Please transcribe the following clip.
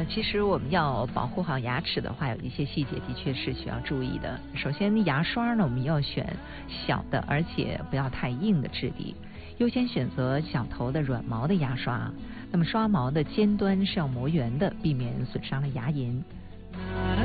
其实我们要保护好牙齿的话，有一些细节的确是需要注意的。首先，牙刷呢，我们要选小的，而且不要太硬的质地，优先选择小头的软毛的牙刷。那么刷毛的尖端是要磨圆的，避免损伤了牙龈。